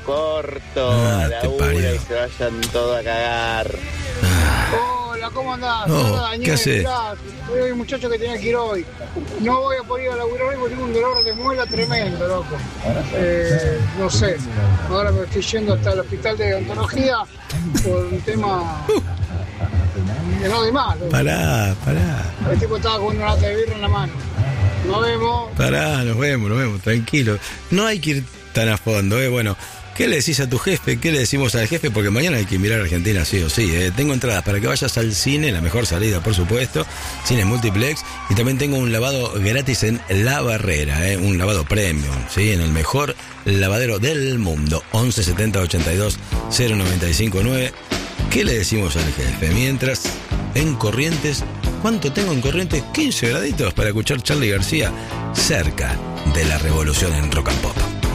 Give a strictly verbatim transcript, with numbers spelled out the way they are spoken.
corto Ah, a la te una parió. y se vayan todos a cagar. Hola, ¿cómo andás? Oh, Hola, Daniel, ¿qué haces? mirá, soy el muchacho que tenía que ir hoy. No voy a poder ir a laburar hoy porque tengo un dolor de muela tremendo, loco. Eh, no sé, ahora me estoy yendo hasta el hospital de odontología por un tema que no de más. loco. Pará, pará. El tipo estaba con una lata de birra en la mano. Nos vemos. Pará, nos vemos, nos vemos, tranquilo. No hay que ir tan a fondo, ¿eh? Bueno, ¿qué le decís a tu jefe? ¿Qué le decimos al jefe? Porque mañana hay que mirar a Argentina sí o sí, ¿eh? Tengo entradas para que vayas al cine, la mejor salida, por supuesto, cine multiplex, y también tengo un lavado gratis en La Barrera, ¿eh? Un lavado premium, ¿sí? En el mejor lavadero del mundo, once setenta ochenta y dos cero noventa y cinco nueve. ¿Qué le decimos al jefe? Mientras, en Corrientes, ¿cuánto tengo en Corrientes? quince graditos para escuchar Charly García, cerca de la revolución en rock and pop.